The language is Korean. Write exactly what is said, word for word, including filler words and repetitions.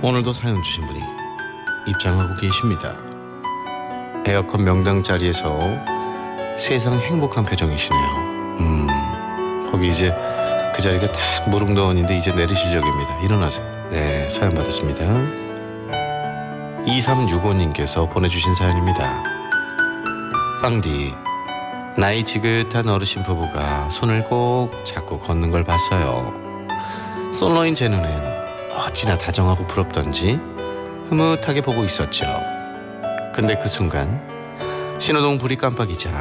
오늘도 사연 주신 분이 입장하고 계십니다. 에어컨 명당 자리에서 세상 행복한 표정이시네요. 음, 거기 이제 그 자리가 딱 무릉도원인데 이제 내리실 적입니다. 일어나세요. 네, 사연 받았습니다. 이삼육오님께서 보내주신 사연입니다. 빵디, 나이 지긋한 어르신 부부가 손을 꼭 잡고 걷는 걸 봤어요. 솔로인 제 눈엔 어찌나 다정하고 부럽던지 흐뭇하게 보고 있었죠. 근데 그 순간 신호등 불이 깜빡이자